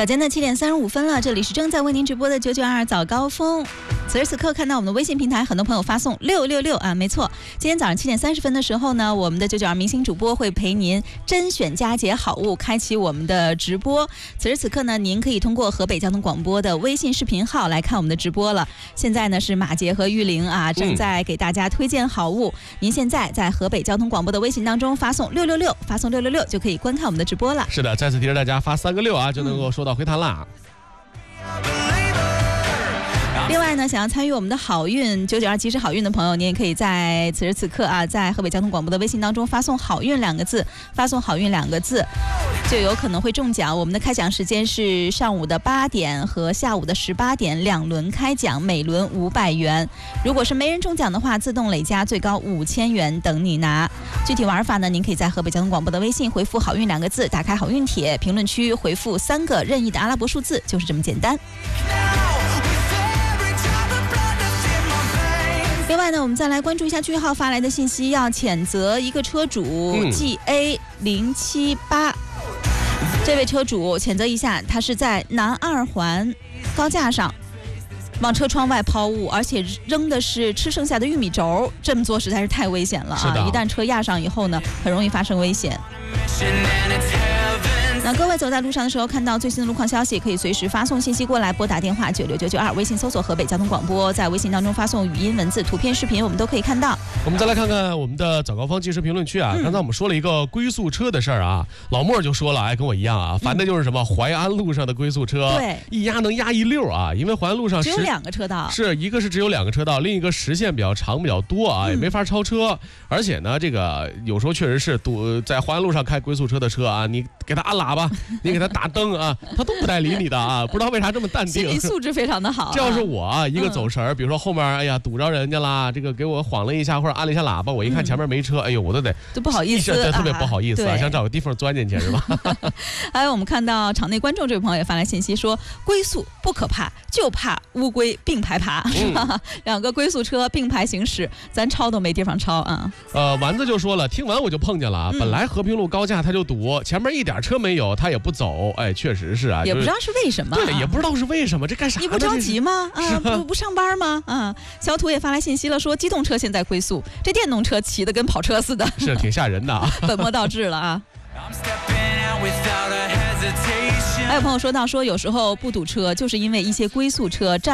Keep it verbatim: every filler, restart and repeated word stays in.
早间的七点三十五分了，这里是正在为您直播的九九二早高峰。此时此刻看到我们的微信平台，很多朋友发送六六六啊，没错，今天早上七点三十分的时候呢，我们的九九二明星主播会陪您甄选佳节好物，开启我们的直播。此时此刻呢，您可以通过河北交通广播的微信视频号来看我们的直播了。现在呢是马杰和玉玲啊，正在给大家推荐好物。嗯、您现在在河北交通广播的微信当中发送六六六，发送六六六就可以观看我们的直播了。 是的，再次提示大家发三个六啊，就能够收到回弹啦。 另外呢，想要参与我们的好运九九二即时好运的朋友，您也可以在此时此刻啊，在河北交通广播的微信当中发送好运两个字，发送好运两个字就有可能会中奖。我们的开奖时间是上午的八点和下午的十八点，两轮开奖，每轮五百元。如果是没人中奖的话，自动累加最高五千元等你拿。具体玩法呢，您可以在河北交通广播的微信回复好运两个字，打开好运帖，评论区回复三个任意的阿拉伯数字，就是这么简单。另外呢，我们再来关注一下句号发来的信息，要谴责一个车主 G A 零七八，这位车主谴责一下，他是在南二环高架上往车窗外抛物，而且扔的是吃剩下的玉米轴，这么做实在是太危险了啊！一旦车压上以后呢，很容易发生危险。那各位走在路上的时候，看到最新的路况消息，可以随时发送信息过来，拨打电话九六九九二，微信搜索河北交通广播，在微信当中发送语音、文字、图片、视频，我们都可以看到。 我们再来看看我们的早高峰即时评论区啊，嗯、刚才我们说了一个龟速车的事儿啊，老莫就说了，哎，跟我一样啊，烦的就是什么淮安路上的龟速车， 对， 一压能压一溜啊，因为淮安路上只有两个车道， 是一个是只有两个车道，另一个实线比较长比较多啊，也没法超车，嗯、而且呢，这个有时候确实是堵在淮安路上开龟速车的车啊，你给他按喇叭，你给他打灯啊，他都不带理你的啊，不知道为啥这么淡定， 心理素质非常的好、啊。 这要是我啊，一个走神儿，嗯、比如说后面哎呀堵着人家啦，这个给我晃了一下或者按了一下喇叭，我一看前面没车，嗯、哎呦我都得都不好意思， 对，特别不好意思啊，想找个地缝钻进去是吧？ 还有我们看到场内观众这位朋友也发来信息说，龟速不可怕，就怕乌龟并排爬，嗯、两个龟速车并排行驶，咱超都没地方超啊。 呃，丸子就说了，听完我就碰见了啊，嗯、本来和平路高架他就堵，前面一点车没有，他也不走，哎，确实是啊， 也不知道是为什么、啊， 对，也不知道是为什么，这干啥呢？ 你不着急吗？啊，不不上班吗？啊，小土也发来信息了，说机动车现在龟速，这电动车骑的跟跑车似的， 是挺吓人的啊， 本末倒置了啊。还有朋友说到说，有时候不堵车，就是因为一些龟速车占